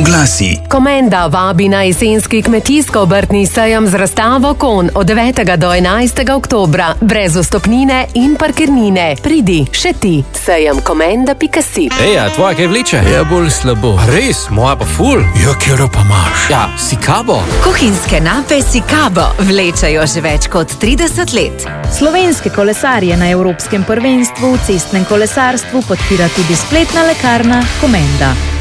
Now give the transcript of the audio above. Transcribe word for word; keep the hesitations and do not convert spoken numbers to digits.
Oglasi. Komenda vabi na jesenski kmetijsko-obrtni sejem z razstavo konj od devetega do enajstega oktobra, brez vstopnine in parkirnine. Pridi, še ti, sejem komenda pika si. Ej, a tvoja kaj vleče? Ja, bolj slabo. Res, moja pa ful. Ja, kjero pa imaš? Ja, Sikabo. Kuhinjske nape Sikabo vlečajo že več kot trideset let. Slovenske kolesarje na Evropskem prvenstvu v cestnem kolesarstvu podpira tudi spletna lekarna Komenda.